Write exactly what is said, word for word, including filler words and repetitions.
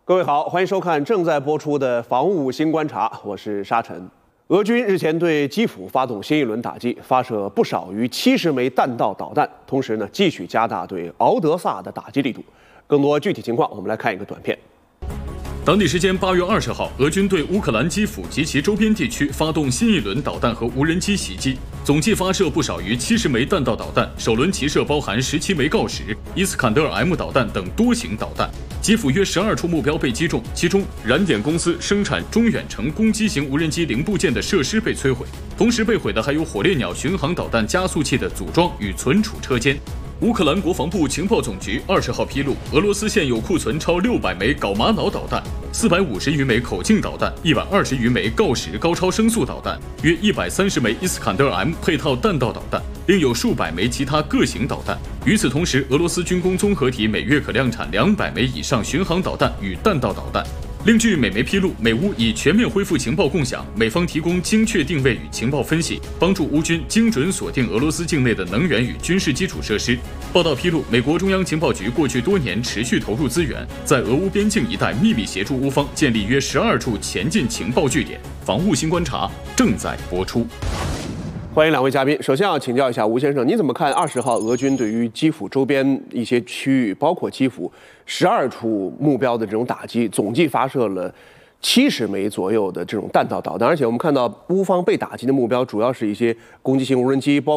各位好，欢迎收看正在播出的《防务新观察》，我是沙尘。俄军日前对基辅发动新一轮打击，发射不少于七十枚弹道导弹，同时呢，继续加大对敖德萨的打击力度。更多具体情况，我们来看一个短片。 当地时间八月二十号，俄军对乌克兰基辅及其周边地区发动新一轮导弹和无人机袭击，总计发射不少于七十枚弹道导弹，首轮齐射包含十七枚锆石、伊斯坎德尔 M 导弹等多型导弹。基辅约十二处目标被击中，其中燃点公司生产中远程攻击型无人机零部件的设施被摧毁，同时被毁的还有火烈鸟巡航导弹加速器的组装与存储车间。 乌克兰国防部情报总局二十号披露，俄罗斯现有库存超六百枚镐玛瑙导弹、四百五十余枚口径导弹、一百二十余枚锆石高超声速导弹、约一百三十枚伊斯坎德尔 M 配套弹道导弹，另有数百枚其他各型导弹。与此同时，俄罗斯军工综合体每月可量产两百枚以上巡航导弹与弹道导弹。 另据美媒披露，美乌已全面恢复情报共享，美方提供精确定位与情报分析，帮助乌军精准锁定俄罗斯境内的能源与军事基础设施。报道披露，美国中央情报局过去多年持续投入资源，在俄乌边境一带秘密协助乌方建立约十二处前进情报据点。防务新观察正在播出。 欢迎两位嘉宾。首先要请教一下吴先生，你怎么看二十号俄军对于基辅周边一些区域，包括基辅十二处目标的这种打击，总计发射了七十枚左右的这种弹道导弹，而且我们看到乌方被打击的目标主要是一些攻击型无人机，包。